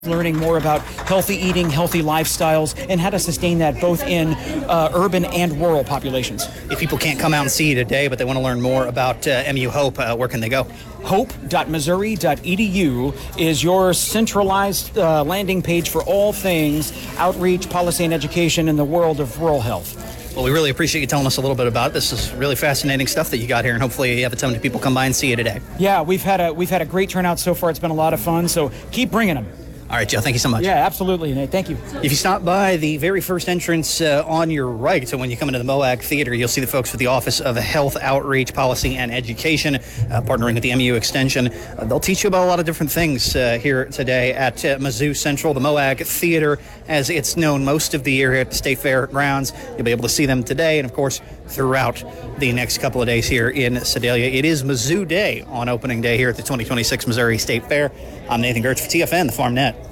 learning more about healthy eating, healthy lifestyles, and how to sustain that both in urban and rural populations. If people can't come out and see you today, but they want to learn more about MU Hope, where can they go? Hope.missouri.edu is your centralized landing page for all things outreach, policy, and education in the world of rural health. Well, we really appreciate you telling us a little bit about it. This is really fascinating stuff that you got here, and hopefully you have a ton of people come by and see you today. Yeah, we've had a great turnout so far. It's been a lot of fun, so keep bringing them. All right, Joe, thank you so much. Yeah, absolutely, Nate. Thank you. If you stop by the very first entrance on your right, so when you come into the MOAG Theater, you'll see the folks with the Office of Health Outreach, Policy, and Education, partnering with the MU Extension. They'll teach you about a lot of different things here today at Mizzou Central, the MOAG Theater, as it's known most of the year here at the State Fair grounds. You'll be able to see them today and, of course, throughout the next couple of days here in Sedalia. It is Mizzou Day on opening day here at the 2026 Missouri State Fair. I'm Nathan Gertz for TFN, the Farm Net.